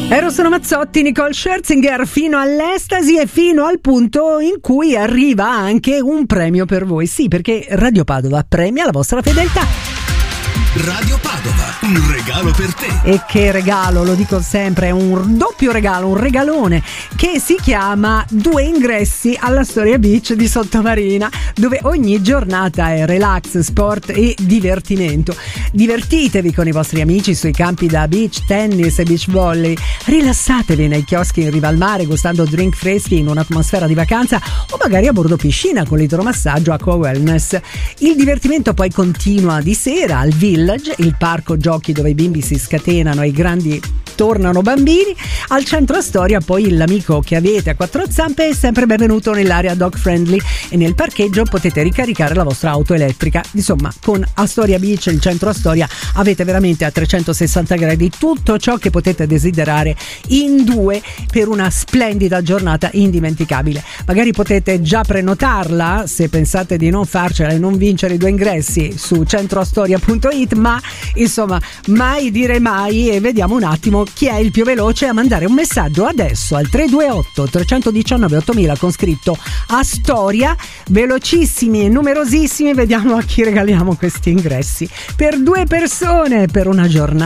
Eros Ramazzotti, Nicole Scherzinger, fino all'estasi e fino al punto in cui arriva anche un premio per voi. Sì, perché Radio Padova premia la vostra fedeltà. Radio Padova, un regalo per te. E che regalo, lo dico sempre, è un doppio regalo, un regalone che si chiama 2 ingressi alla Storia Beach di Sottomarina, dove ogni giornata è relax, sport e divertimento. Divertitevi con i vostri amici sui campi da beach, tennis e beach volley. Rilassatevi nei chioschi in riva al mare gustando drink freschi in un'atmosfera di vacanza o magari a bordo piscina con l'idromassaggio Acqua Wellness. Il divertimento poi continua di sera al Village, il parco giochi dove i bimbi si scatenano e i grandi tornano bambini. Al centro storia poi l'amico che avete a 4 zampe è sempre benvenuto nell'area dog friendly e nel parcheggio potete ricaricare la vostra auto elettrica. Insomma, con Astoria Beach, il centro Astoria, avete veramente a 360 gradi tutto ciò che potete desiderare in due per una splendida giornata indimenticabile. Magari potete già prenotarla se pensate di non farcela e non vincere i 2 ingressi su centroastoria.it, ma insomma mai dire mai, e vediamo un attimo chi è il più veloce a mandare un messaggio adesso al 328 319 8000 con scritto Astoria. Velocissimi e numerosissimi, vediamo a chi regaliamo questi ingressi per 2 persone per una giornata